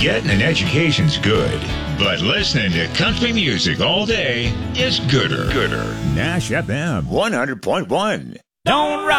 Getting an education's good, but listening to country music all day is gooder. Nash FM 100.1. Don't